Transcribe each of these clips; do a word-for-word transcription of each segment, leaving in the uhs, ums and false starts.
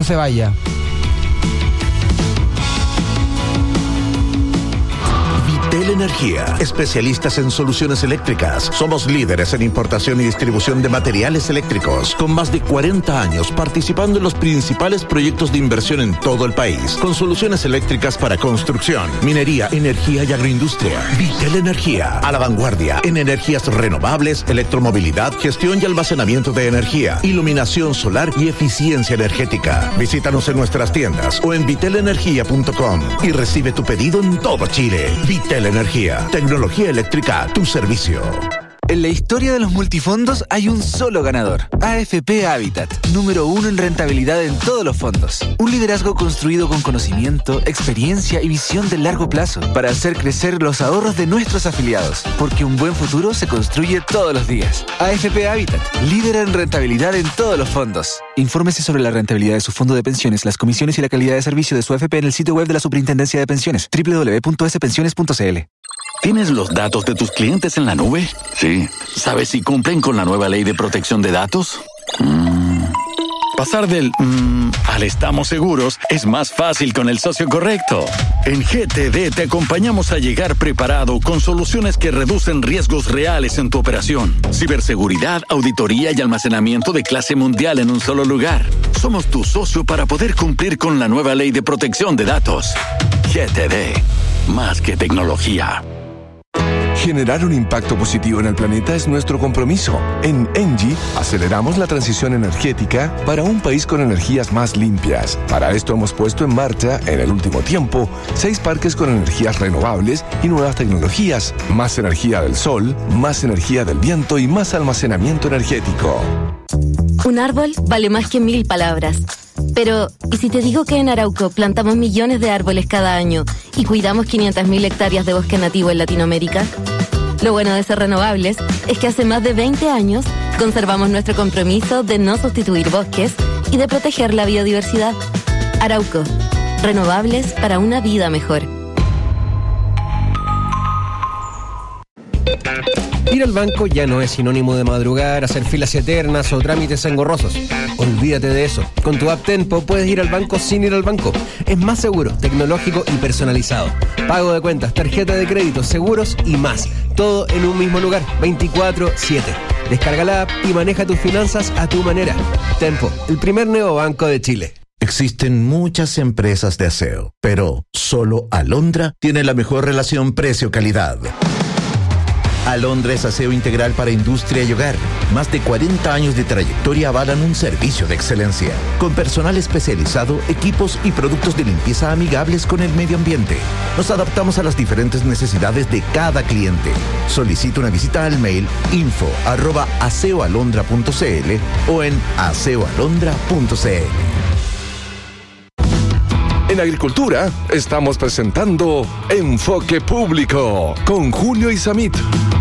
se vaya. Vitel Energía, especialistas en soluciones eléctricas. Somos líderes en importación y distribución de materiales eléctricos, con más de cuarenta años participando en los principales proyectos de inversión en todo el país, con soluciones eléctricas para construcción, minería, energía y agroindustria. Vitel Energía, a la vanguardia en energías renovables, electromovilidad, gestión y almacenamiento de energía, iluminación solar y eficiencia energética. Visítanos en nuestras tiendas o en vitel energía punto com y recibe tu pedido en todo Chile. Vitel Energía, tecnología eléctrica a tu servicio. En la historia de los multifondos hay un solo ganador, A F P Habitat, número uno en rentabilidad en todos los fondos. Un liderazgo construido con conocimiento, experiencia y visión de largo plazo para hacer crecer los ahorros de nuestros afiliados, porque un buen futuro se construye todos los días. A F P Habitat, líder en rentabilidad en todos los fondos. Infórmese sobre la rentabilidad de su fondo de pensiones, las comisiones y la calidad de servicio de su A F P en el sitio web de la Superintendencia de Pensiones, doble u doble u doble u punto ese pensiones punto c l. ¿Tienes los datos de tus clientes en la nube? Sí. ¿Sabes si cumplen con la nueva ley de protección de datos? Mm. Pasar del mm, al estamos seguros es más fácil con el socio correcto. En G T D te acompañamos a llegar preparado con soluciones que reducen riesgos reales en tu operación. Ciberseguridad, auditoría y almacenamiento de clase mundial en un solo lugar. Somos tu socio para poder cumplir con la nueva ley de protección de datos. G T D, más que tecnología. Generar un impacto positivo en el planeta es nuestro compromiso. En Engie aceleramos la transición energética para un país con energías más limpias. Para esto hemos puesto en marcha, en el último tiempo, seis parques con energías renovables y nuevas tecnologías. Más energía del sol, más energía del viento y más almacenamiento energético. Un árbol vale más que mil palabras. Pero, ¿y si te digo que en Arauco plantamos millones de árboles cada año y cuidamos quinientas mil hectáreas de bosque nativo en Latinoamérica? Lo bueno de ser renovables es que hace más de veinte años conservamos nuestro compromiso de no sustituir bosques y de proteger la biodiversidad. Arauco, renovables para una vida mejor. Ir al banco ya no es sinónimo de madrugar, hacer filas eternas o trámites engorrosos. Olvídate de eso. Con tu app Tenpo puedes ir al banco sin ir al banco. Es más seguro, tecnológico y personalizado. Pago de cuentas, tarjeta de crédito, seguros y más. Todo en un mismo lugar, veinticuatro siete. Descarga la app y maneja tus finanzas a tu manera. Tenpo, el primer neobanco de Chile. Existen muchas empresas de aseo, pero solo Alondra tiene la mejor relación precio-calidad. Alondra es aseo integral para industria y hogar. Más de cuarenta años de trayectoria avalan un servicio de excelencia, con personal especializado, equipos y productos de limpieza amigables con el medio ambiente. Nos adaptamos a las diferentes necesidades de cada cliente. Solicita una visita al mail info arroba aseoalondra punto c l o en aseoalondra punto c l. En Agricultura estamos presentando Enfoque Público con Julio Isamit.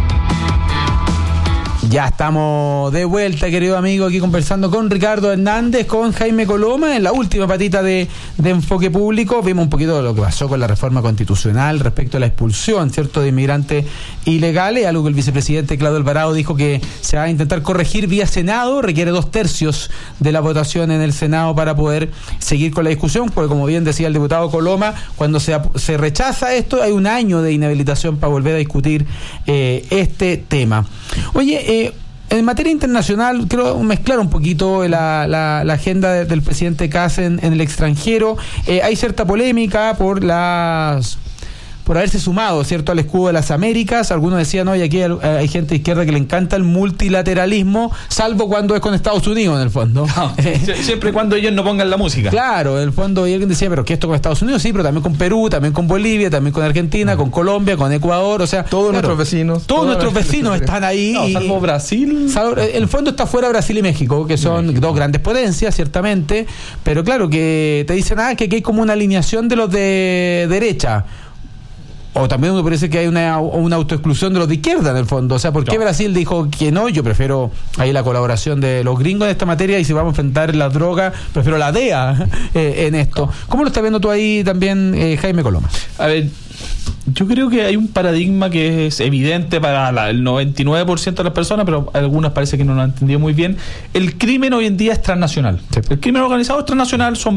Ya estamos de vuelta, querido amigo, aquí conversando con Ricardo Hernández, con Jaime Coloma, en la última patita de, de Enfoque Público. Vimos un poquito de lo que pasó con la reforma constitucional respecto a la expulsión, ¿cierto?, de inmigrantes ilegales, algo que el vicepresidente Claudio Alvarado dijo que se va a intentar corregir vía Senado. Requiere dos tercios de la votación en el Senado para poder seguir con la discusión, porque como bien decía el diputado Coloma, cuando se, se rechaza esto, hay un año de inhabilitación para volver a discutir eh, este tema. Oye, eh, en materia internacional, quiero mezclar un poquito la, la, la agenda de, del presidente Kast en, en el extranjero. Eh, hay cierta polémica por las... por haberse sumado, ¿cierto?, al escudo de las Américas. Algunos decían, no, y aquí hay, hay gente de izquierda que le encanta el multilateralismo, salvo cuando es con Estados Unidos, en el fondo. No, siempre y cuando ellos no pongan la música. Claro, en el fondo, y alguien decía, pero ¿qué esto con Estados Unidos? Sí, pero también con Perú, también con Bolivia, también con Argentina, uh-huh. con Colombia, con Ecuador, o sea... Todos claro, nuestros vecinos. Todos nuestros vecinos están ahí. No, salvo Brasil. Salvo, en el fondo está fuera Brasil y México, que son México. Dos grandes potencias, ciertamente, pero claro, que te dicen, ah, que aquí hay como una alineación de los de derecha. O también me parece que hay una, una autoexclusión de los de izquierda en el fondo. O sea, ¿por qué no. Brasil dijo que no? Yo prefiero ahí la colaboración de los gringos en esta materia, y si vamos a enfrentar la droga, prefiero la D E A eh, en esto. ¿Cómo lo estás viendo tú ahí también, eh, Jaime Coloma? A ver, yo creo que hay un paradigma que es evidente para la, el noventa y nueve por ciento de las personas, pero algunas parece que no lo han entendido muy bien. El crimen hoy en día es transnacional. Sí. El crimen organizado es transnacional, son